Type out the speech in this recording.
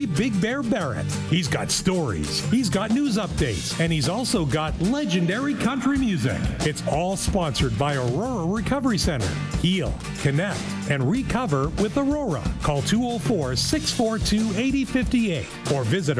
Big Bear Barrett. He's got stories, he's got news updates, and he's also got legendary country music. It's all sponsored by Aurora Recovery Center. Heal, connect, and recover with Aurora. Call 204-642-8058 or visit